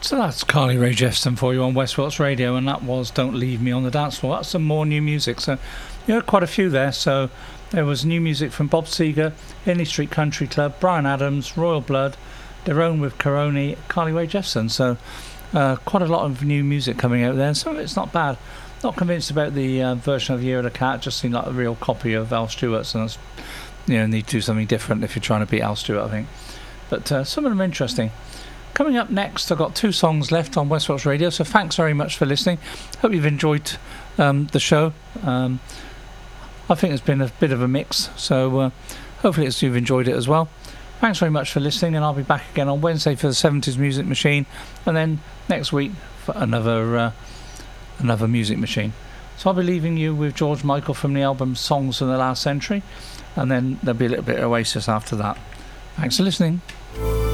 So that's Carly Rae Jepsen for you on Westworks Radio, and that was Don't Leave Me on the Dance Floor. That's some more new music. So you heard quite a few there. So there was new music from Bob Seger, Inley Street Country Club, Bryan Adams, Royal Blood, Daron with Coroni, Carly Rae Jepsen. So quite a lot of new music coming out there. Some of it's not bad. Not convinced about the version of Year of the Cat. Just seemed like a real copy of Al Stewart's, and that's, need to do something different if you're trying to beat Al Stewart, I think. But some of them are interesting. Coming up next, I've got 2 songs left on Westworks Radio, so thanks very much for listening. Hope you've enjoyed the show. I think it's been a bit of a mix, so hopefully you've enjoyed it as well. Thanks very much for listening, and I'll be back again on Wednesday for the 70s Music Machine, and then next week for another Music Machine. So I'll be leaving you with George Michael from the album Songs from the Last Century, and then there'll be a little bit of Oasis after that. Thanks for listening.